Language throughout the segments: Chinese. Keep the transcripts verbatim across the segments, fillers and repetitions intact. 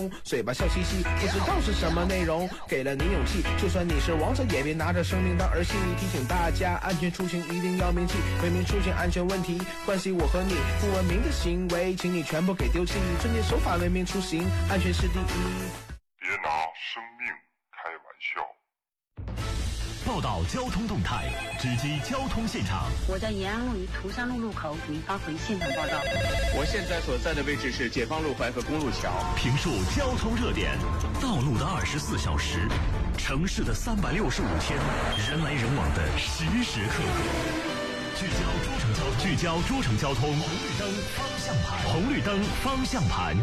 嘴巴笑嘻嘻，不知道是什么内容，给了你勇气。就算你是王者，也别拿着生命当儿戏。提醒大家，安全出行一定要铭记，为民出现安全问题，关系我和你不文明的行为，请你全部给丢弃。遵纪守法，为民出行，安全是第一。 别拿生命开玩笑。 报道交通动态，直击交通现场。 我在延安路与涂山路路口，给您发回现场报道。 我现在所在的位置是解放路淮河公路桥。 评述交通热点，道路的二十四小时，城市的三百六十五天，人来人往的时时刻刻。聚焦诸城交通，聚焦诸城交通，红绿灯方向盘，红绿灯方向盘。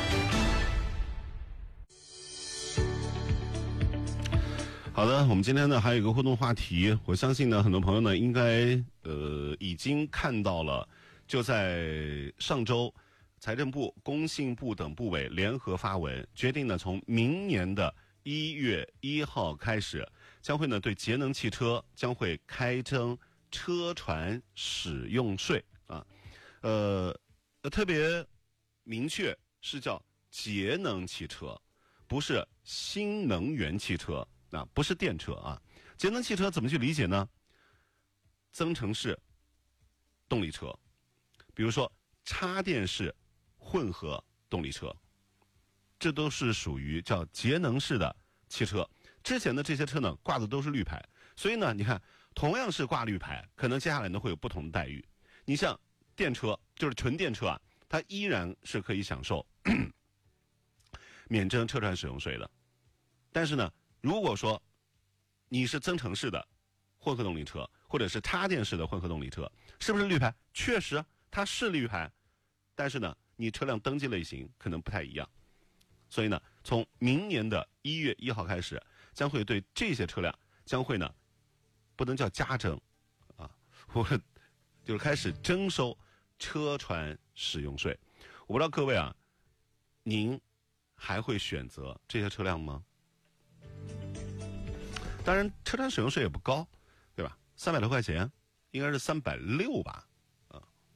好的，我们今天呢还有一个互动话题，我相信呢很多朋友呢应该呃已经看到了，就在上周，财政部、工信部等部委联合发文，决定呢从明年的一月一号开始，将会呢对节能汽车将会开征车船使用税啊，呃，特别明确是叫节能汽车，不是新能源汽车。啊，不是电车啊，节能汽车怎么去理解呢？增程式动力车，比如说插电式混合动力车，这都是属于叫节能式的汽车。之前的这些车呢，挂的都是绿牌，所以呢，你看，同样是挂绿牌，可能接下来呢会有不同的待遇。你像电车，就是纯电车啊，它依然是可以享受免征车船使用税的，但是呢，如果说你是增程式的混合动力车，或者是插电式的混合动力车，是不是绿牌？确实它是绿牌，但是呢，你车辆登记类型可能不太一样。所以呢，从明年的一月一号开始，将会对这些车辆将会呢，不能叫加征啊，或者就是开始征收车船使用税。我不知道各位啊，您还会选择这些车辆吗？当然，车船使用税也不高，对吧？三百多块钱，应该是三百六吧，啊。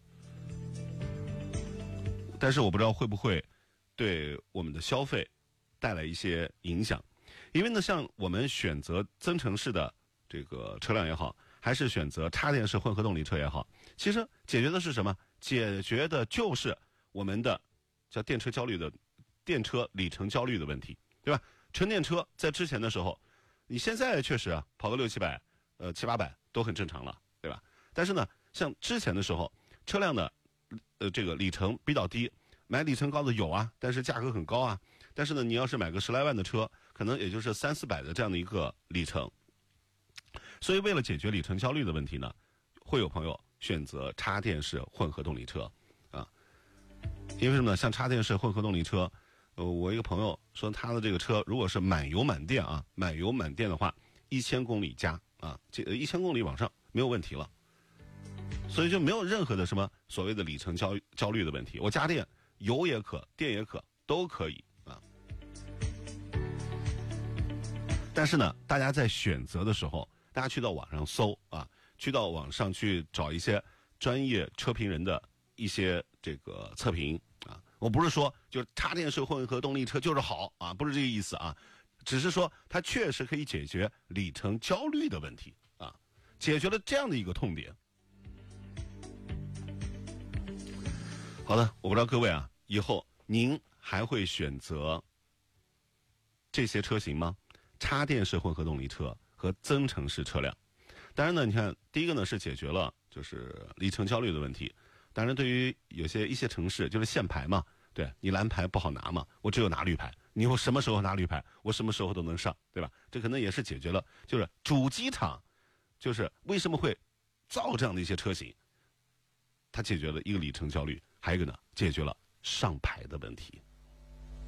但是我不知道会不会对我们的消费带来一些影响，因为呢，像我们选择增程式的这个车辆也好，还是选择插电式混合动力车也好，其实解决的是什么？解决的就是我们的叫电车焦虑的电车里程焦虑的问题，对吧？纯电车在之前的时候，你现在确实啊，跑个六七百，呃七八百都很正常了，对吧？但是呢，像之前的时候，车辆的呃这个里程比较低，买里程高的有啊，但是价格很高啊。但是呢，你要是买个十来万的车，可能也就是三四百的这样的一个里程。所以为了解决里程焦虑的问题呢，会有朋友选择插电式混合动力车啊。因为什么呢？像插电式混合动力车。呃，我一个朋友说，他的这个车如果是满油满电啊，满油满电的话，一千公里加啊，这一千公里往上没有问题了，所以就没有任何的什么所谓的里程焦焦虑的问题。我加电，油也可，电也可，都可以啊。但是呢，大家在选择的时候，大家去到网上搜啊，去到网上去找一些专业车评人的一些这个测评。我不是说就是插电式混合动力车就是好啊，不是这个意思啊，只是说它确实可以解决里程焦虑的问题啊，解决了这样的一个痛点。好的，我不知道各位啊，以后您还会选择这些车型吗？插电式混合动力车和增程式车辆。当然呢，你看第一个呢是解决了就是里程焦虑的问题。当然，对于有些一些城市，就是限牌嘛，对你蓝牌不好拿嘛，我只有拿绿牌，你我什么时候拿绿牌，我什么时候都能上，对吧？这可能也是解决了，就是主机厂，就是为什么会造这样的一些车型，它解决了一个里程焦虑，还有一个呢，解决了上牌的问题。